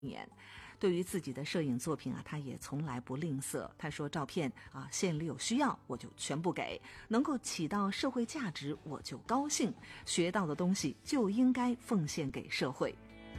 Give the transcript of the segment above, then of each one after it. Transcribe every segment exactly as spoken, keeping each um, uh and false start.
年。对于自己的摄影作品啊，他也从来不吝啬。他说，照片啊，县里有需要我就全部给，能够起到社会价值我就高兴，学到的东西就应该奉献给社会。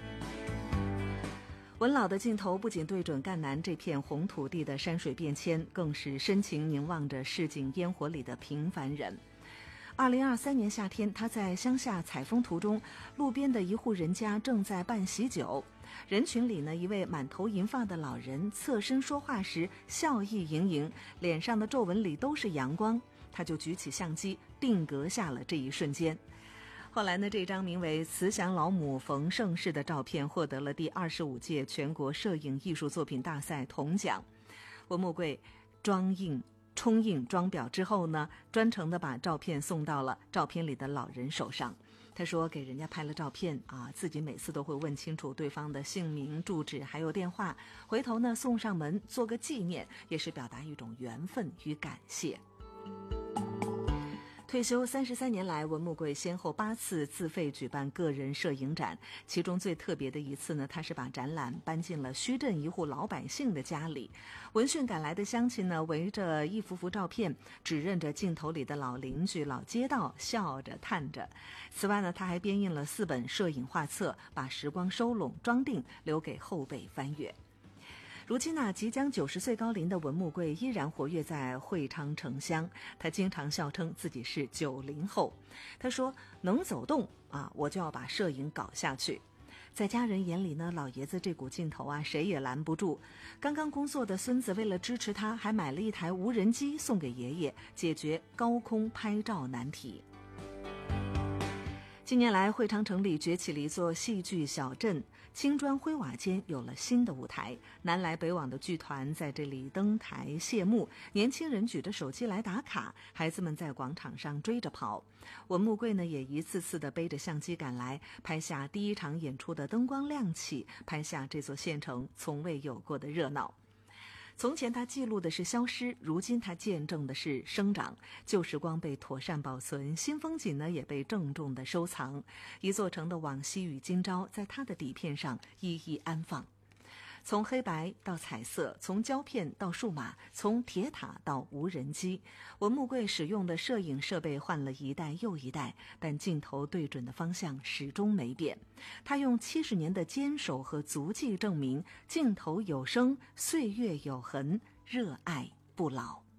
文老的镜头不仅对准赣南这片红土地的山水变迁，更是深情凝望着市井烟火里的平凡人。二零二三年夏天，他在乡下采风途中，路边的一户人家正在办喜酒，人群里呢，一位满头银发的老人侧身说话时笑意盈盈，脸上的皱纹里都是阳光，他就举起相机定格下了这一瞬间。后来呢，这张名为《慈祥老母冯盛世》的照片获得了第二十五届全国摄影艺术作品大赛铜奖。文木贵装印冲印装裱之后呢，专程的把照片送到了照片里的老人手上。他说，给人家拍了照片啊，自己每次都会问清楚对方的姓名、住址还有电话，回头呢送上门做个纪念，也是表达一种缘分与感谢。退休三十三年来，文木贵先后八次自费举办个人摄影展，其中最特别的一次呢，他是把展览搬进了墟镇一户老百姓的家里。闻讯赶来的乡亲呢，围着一幅幅照片，指认着镜头里的老邻居、老街道，笑着叹着。此外呢，他还编印了四本摄影画册，把时光收拢装订，留给后辈翻阅。如今呢，即将九十岁高龄的文木贵依然活跃在会昌城乡，他经常笑称自己是九零后。他说，能走动啊，我就要把摄影搞下去。在家人眼里呢，老爷子这股劲头啊，谁也拦不住。刚刚工作的孙子为了支持他，还买了一台无人机送给爷爷，解决高空拍照难题。近年来，会昌城里崛起了一座戏剧小镇，青砖灰瓦间有了新的舞台，南来北往的剧团在这里登台谢幕，年轻人举着手机来打卡，孩子们在广场上追着跑。文木贵呢，也一次次地背着相机赶来，拍下第一场演出的灯光亮起，拍下这座县城从未有过的热闹。从前他记录的是消失，如今他见证的是生长。旧时光被妥善保存，新风景呢也被郑重的收藏。一座城的往昔与今朝，在他的底片上一一安放。从黑白到彩色，从胶片到数码，从铁塔到无人机，文木贵使用的摄影设备换了一代又一代，但镜头对准的方向始终没变。他用七十年的坚守和足迹证明，镜头有声，岁月有痕，热爱不老。